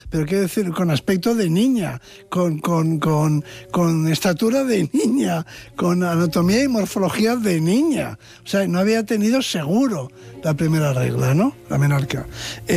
pero quiero decir, con aspecto de niña, con estatura de niña, con anatomía y morfología de niña. O sea, no había tenido seguro la primera regla, ¿no? La menarca.